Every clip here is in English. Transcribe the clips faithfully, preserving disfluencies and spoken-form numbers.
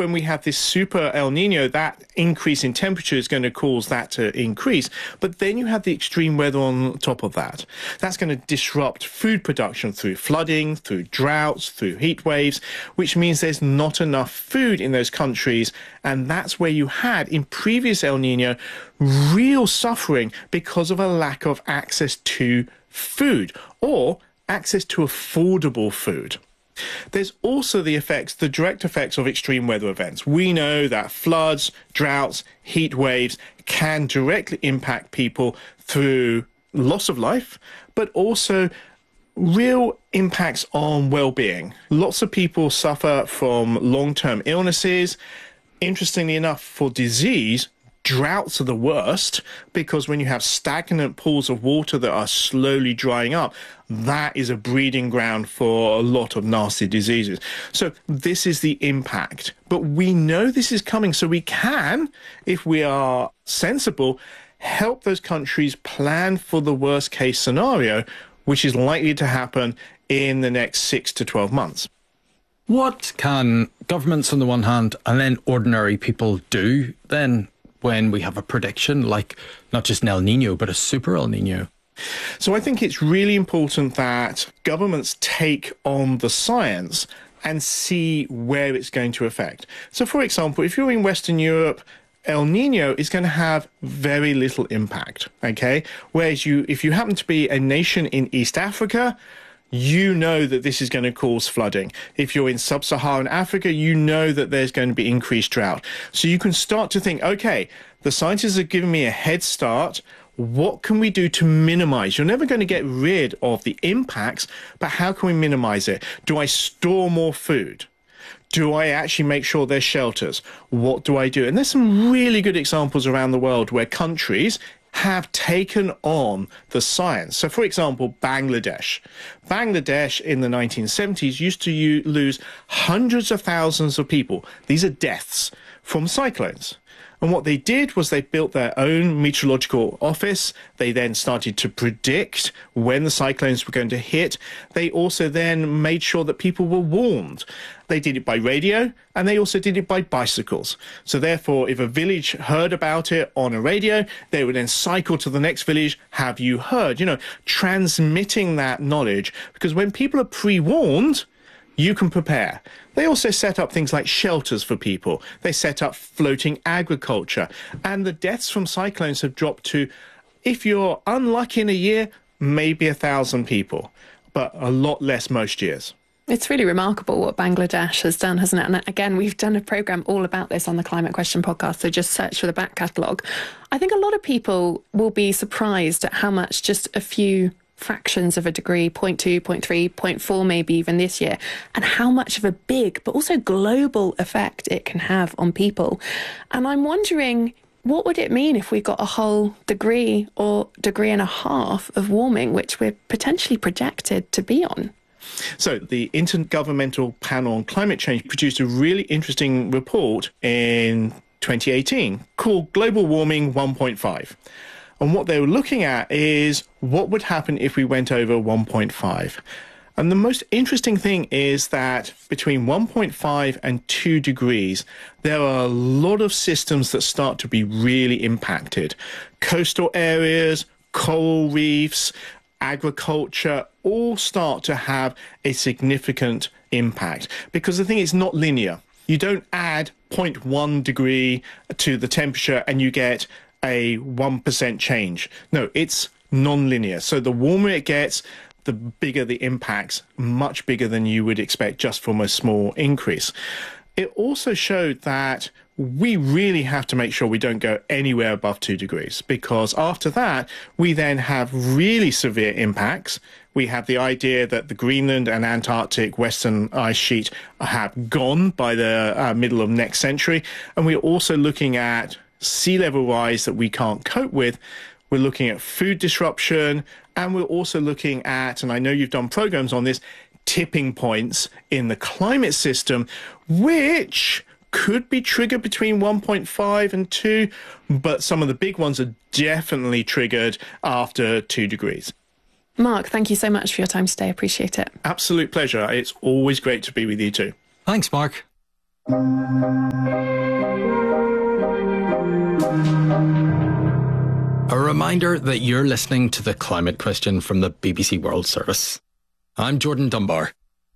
when we have this super El Nino, that increase in temperature is going to cause that to increase. But then you have the extreme weather on top of that. That's going to disrupt food production through flooding, through droughts, through heat waves, which means there's not enough food in those countries. And that's where you had, in previous El Nino, real suffering because of a lack of access to food or access to affordable food. There's also the effects, the direct effects of extreme weather events. We know that floods, droughts, heat waves can directly impact people through loss of life, but also real impacts on well-being. Lots of people suffer from long-term illnesses. Interestingly enough, for disease, droughts are the worst, because when you have stagnant pools of water that are slowly drying up, that is a breeding ground for a lot of nasty diseases. So this is the impact. But we know this is coming, so we can, if we are sensible, help those countries plan for the worst case scenario, which is likely to happen in the next six to twelve months. What can governments on the one hand and then ordinary people do then when we have a prediction like not just an El Nino, but a super El Nino? So I think it's really important that governments take on the science and see where it's going to affect. So, for example, if you're in Western Europe, El Nino is going to have very little impact, okay? Whereas you, if you happen to be a nation in East Africa, you know that this is going to cause flooding. If you're in sub-Saharan Africa, you know that there's going to be increased drought. So you can start to think, okay, the scientists have given me a head start. What can we do to minimize? You're never going to get rid of the impacts, but how can we minimize it? Do I store more food? Do I actually make sure there's shelters? What do I do? And there's some really good examples around the world where countries have taken on the science. So, for example, Bangladesh. Bangladesh in the nineteen seventies used to u- lose hundreds of thousands of people. These are deaths from cyclones. And what they did was they built their own meteorological office. They then started to predict when the cyclones were going to hit. They also then made sure that people were warned. They did it by radio, and they also did it by bicycles. So therefore, if a village heard about it on a radio, they would then cycle to the next village. Have you heard? You know, transmitting that knowledge. Because when people are pre-warned, you can prepare. They also set up things like shelters for people. They set up floating agriculture. And the deaths from cyclones have dropped to, if you're unlucky in a year, maybe a thousand people, but a lot less most years. It's really remarkable what Bangladesh has done, hasn't it? And again, we've done a programme all about this on the Climate Question podcast, so just search for the back catalogue. I think a lot of people will be surprised at how much just a few fractions of a degree, zero point two, zero point three, zero point four maybe even this year, and how much of a big but also global effect it can have on people. And I'm wondering, what would it mean if we got a whole degree or degree and a half of warming, which we're potentially projected to be on? So the Intergovernmental Panel on Climate Change produced a really interesting report in twenty eighteen called Global Warming one point five. And what they were looking at is what would happen if we went over one point five. And the most interesting thing is that between one point five and two degrees, there are a lot of systems that start to be really impacted. Coastal areas, coral reefs, agriculture, all start to have a significant impact. Because the thing is not linear. You don't add zero point one degree to the temperature and you get a one percent change. No, it's non-linear. So the warmer it gets, the bigger the impacts, much bigger than you would expect just from a small increase. It also showed that we really have to make sure we don't go anywhere above two degrees, because after that, we then have really severe impacts. We have the idea that the Greenland and Antarctic western ice sheet have gone by the uh, middle of next century. And we're also looking at sea level rise that we can't cope with. We're looking at food disruption, and we're also looking at, and I know you've done programs on this, tipping points in the climate system, which could be triggered between one point five and two, but some of the big ones are definitely triggered after two degrees. Mark, thank you so much for your time today. Appreciate it. Absolute pleasure. It's always great to be with you too. Thanks, Mark. A reminder that you're listening to The Climate Question from the B B C World Service. I'm Jordan Dunbar.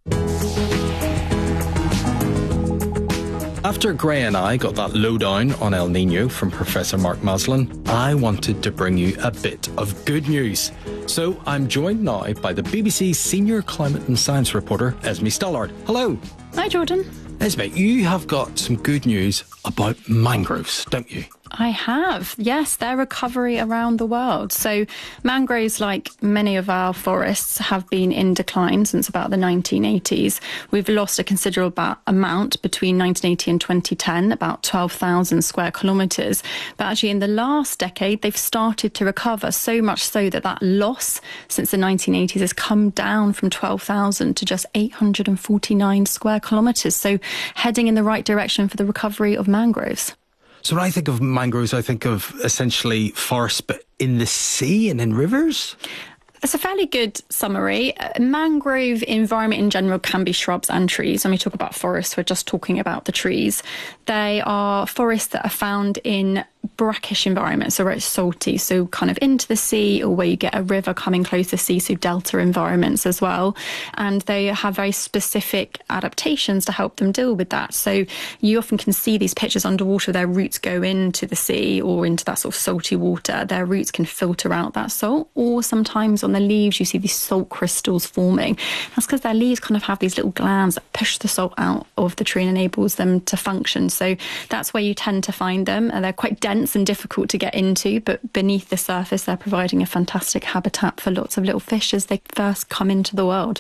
After Gray and I got that lowdown on El Nino from Professor Mark Maslin, I wanted to bring you a bit of good news. So I'm joined now by the B B C senior climate and science reporter, Esme Stollard. Hello. Hi, Jordan. Esme, you have got some good news about mangroves, don't you? I have, yes, their recovery around the world. So mangroves, like many of our forests, have been in decline since about the nineteen eighties. We've lost a considerable amount between nineteen eighty and twenty ten, about twelve thousand square kilometres. But actually in the last decade, they've started to recover, so much so that that loss since the nineteen eighties has come down from twelve thousand to just eight hundred forty-nine square kilometres. So heading in the right direction for the recovery of mangroves. So when I think of mangroves, I think of essentially forests, but in the sea and in rivers? It's a fairly good summary. A mangrove environment in general can be shrubs and trees. When we talk about forests, we're just talking about the trees. They are forests that are found in brackish environments, so where it's salty, so kind of into the sea, or where you get a river coming close to the sea, so delta environments as well. And they have very specific adaptations to help them deal with that. So you often can see these pictures underwater, their roots go into the sea or into that sort of salty water. Their roots can filter out that salt, or sometimes on the leaves you see these salt crystals forming. That's because their leaves kind of have these little glands that push the salt out of the tree and enables them to function. So that's where you tend to find them, and they're quite dense and difficult to get into, but beneath the surface they're providing a fantastic habitat for lots of little fish as they first come into the world.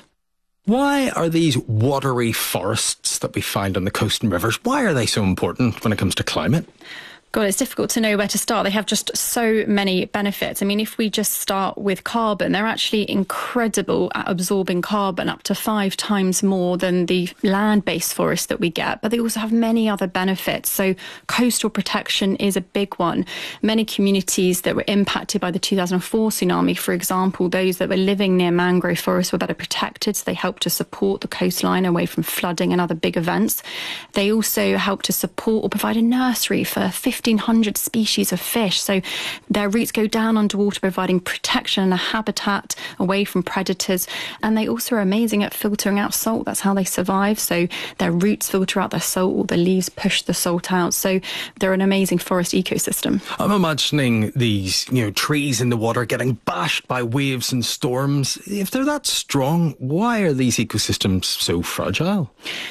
Why are these watery forests that we find on the coast and rivers, why are they so important when it comes to climate? God, it's difficult to know where to start. They have just so many benefits. I mean, if we just start with carbon, they're actually incredible at absorbing carbon, up to five times more than the land-based forests that we get. But they also have many other benefits. So coastal protection is a big one. Many communities that were impacted by the two thousand four tsunami, for example, those that were living near mangrove forests were better protected. So they help to support the coastline away from flooding and other big events. They also help to support or provide a nursery for fifteen hundred species of fish. So their roots go down underwater, providing protection and a habitat away from predators. And they also are amazing at filtering out salt. That's how they survive. So their roots filter out their salt, or the leaves push the salt out. So they're an amazing forest ecosystem. I'm imagining these, you know, trees in the water getting bashed by waves and storms. If they're that strong, why are these ecosystems so fragile?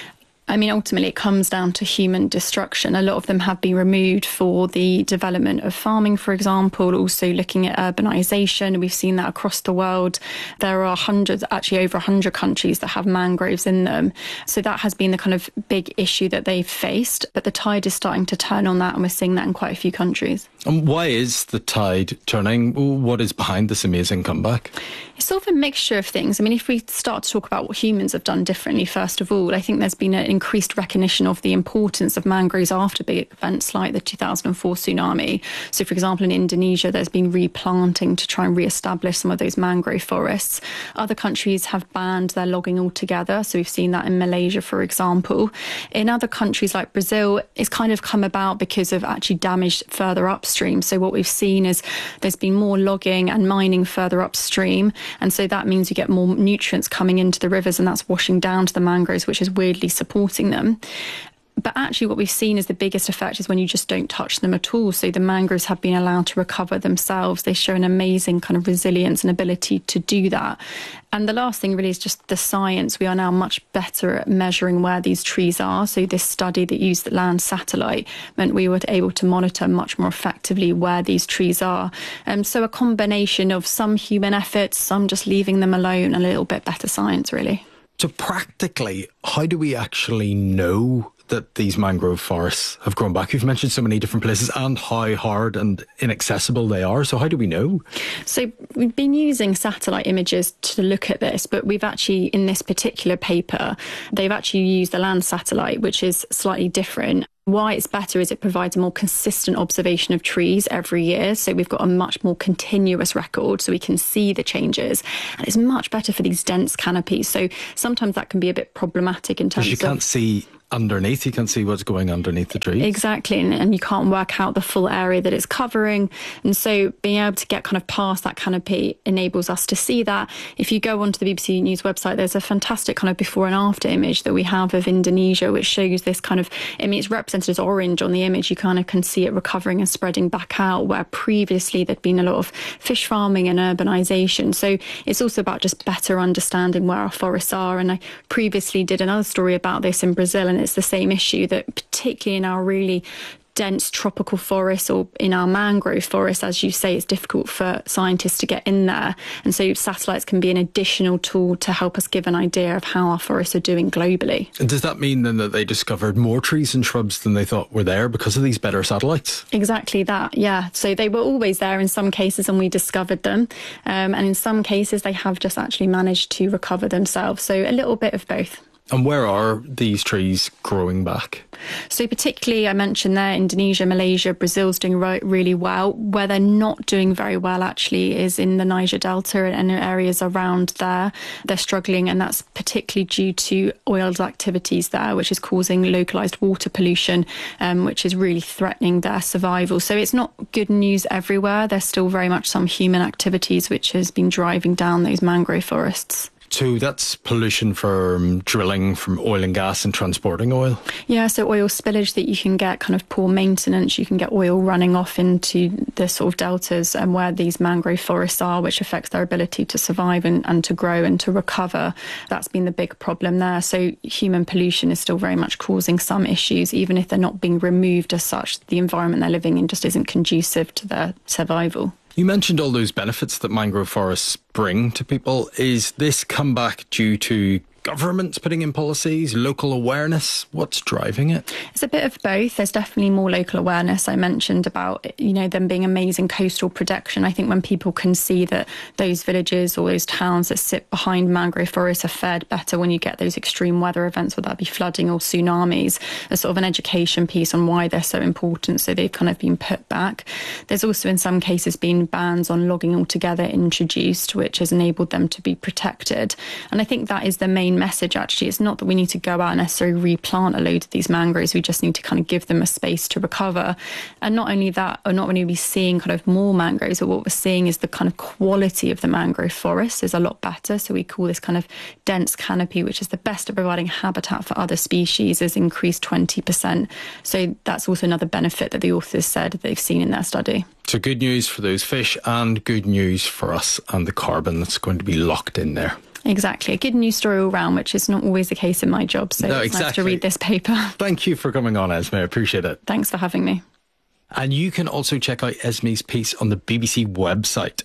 I mean, ultimately, it comes down to human destruction. A lot of them have been removed for the development of farming, for example, also looking at urbanisation. We've seen that across the world. There are hundreds, actually over one hundred countries that have mangroves in them. So that has been the kind of big issue that they've faced. But the tide is starting to turn on that, and we're seeing that in quite a few countries. And why is the tide turning? What is behind this amazing comeback? It's sort of a mixture of things. I mean, if we start to talk about what humans have done differently, first of all, I think there's been an increased recognition of the importance of mangroves after big events like the two thousand four tsunami. So, for example, in Indonesia, there's been replanting to try and re-establish some of those mangrove forests. Other countries have banned their logging altogether. So we've seen that in Malaysia, for example. In other countries like Brazil, it's kind of come about because of actually damage further upstream. So what we've seen is there's been more logging and mining further upstream. And so that means you get more nutrients coming into the rivers, and that's washing down to the mangroves, which is weirdly supporting them. But actually what we've seen is the biggest effect is when you just don't touch them at all. So the mangroves have been allowed to recover themselves. They show an amazing kind of resilience and ability to do that. And the last thing really is just the science. We are now much better at measuring where these trees are. So this study that used the land satellite meant we were able to monitor much more effectively where these trees are. Um, so a combination of some human efforts, some just leaving them alone, and a little bit better science, really. So practically, how do we actually know that these mangrove forests have grown back? You've mentioned so many different places and how hard and inaccessible they are. So how do we know? So we've been using satellite images to look at this, but we've actually, in this particular paper, they've actually used the land satellite, which is slightly different. Why it's better is it provides a more consistent observation of trees every year. So we've got a much more continuous record so we can see the changes. And it's much better for these dense canopies. So sometimes that can be a bit problematic in terms of... Because you can't see underneath, you can't see what's going underneath the trees. Exactly, and, and you can't work out the full area that it's covering. And so being able to get kind of past that canopy enables us to see that. If you go onto the B B C News website, there's a fantastic kind of before and after image that we have of Indonesia, which shows this kind of, I mean, it's represented as orange on the image. You kind of can see it recovering and spreading back out, where previously there'd been a lot of fish farming and urbanisation. So it's also about just better understanding where our forests are. And I previously did another story about this in Brazil, and it's the same issue, that particularly in our really dense tropical forests or in our mangrove forests, as you say, it's difficult for scientists to get in there. And so satellites can be an additional tool to help us give an idea of how our forests are doing globally. And does that mean then that they discovered more trees and shrubs than they thought were there because of these better satellites? Exactly that, yeah. So they were always there in some cases and we discovered them. Um, and in some cases they have just actually managed to recover themselves. So a little bit of both. And where are these trees growing back? So particularly, I mentioned there, Indonesia, Malaysia, Brazil's doing re- really well. Where they're not doing very well, actually, is in the Niger Delta and areas around there. They're struggling, and that's particularly due to oil activities there, which is causing localised water pollution, um, which is really threatening their survival. So it's not good news everywhere. There's still very much some human activities which has been driving down those mangrove forests. So that's pollution from drilling, from oil and gas and transporting oil? Yeah, so oil spillage that you can get, kind of poor maintenance, you can get oil running off into the sort of deltas and where these mangrove forests are, which affects their ability to survive and, and to grow and to recover. That's been the big problem there. So human pollution is still very much causing some issues, even if they're not being removed as such. The environment they're living in just isn't conducive to their survival. You mentioned all those benefits that mangrove forests bring to people. Is this comeback due to governments putting in policies, local awareness? What's driving it? It's a bit of both. There's definitely more local awareness. I mentioned about, you know, them being amazing coastal protection. I think when people can see that those villages or those towns that sit behind mangrove forests are fared better when you get those extreme weather events, whether that be flooding or tsunamis, a sort of an education piece on why they're so important. So they've kind of been put back. There's also in some cases been bans on logging altogether introduced, which has enabled them to be protected. And I think that is the main message, actually. It's not that we need to go out and necessarily replant a load of these mangroves. We just need to kind of give them a space to recover. And not only that, or not only are we seeing kind of more mangroves, but what we're seeing is the kind of quality of the mangrove forest is a lot better. So we call this kind of dense canopy, which is the best at providing habitat for other species, has increased twenty percent. So that's also another benefit that the authors said that they've seen in their study. So good news for those fish and good news for us and the carbon that's going to be locked in there. Exactly. A good news story all round, which is not always the case in my job. So no, it's exactly. nice to read this paper. Thank you for coming on, Esme. I appreciate it. Thanks for having me. And you can also check out Esme's piece on the B B C website.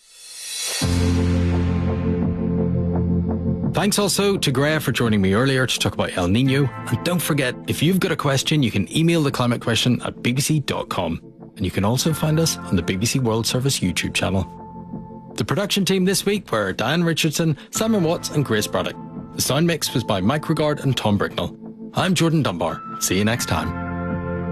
Thanks also to Greya for joining me earlier to talk about El Nino. And don't forget, if you've got a question, you can email the climate question at b b c dot com. And you can also find us on the B B C World Service YouTube channel. The production team this week were Diane Richardson, Simon Watts and Grace Braddock. The sound mix was by Mike Regard and Tom Bricknell. I'm Jordan Dunbar. See you next time.